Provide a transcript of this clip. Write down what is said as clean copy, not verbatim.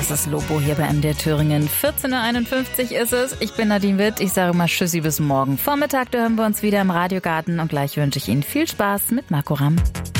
Das ist Lobo hier bei MDR Thüringen. 14.51 Uhr ist es. Ich bin Nadine Witt. Ich sage mal Tschüssi bis morgen Vormittag. Da hören wir uns wieder im Radiogarten und gleich wünsche ich Ihnen viel Spaß mit Marco Ramm.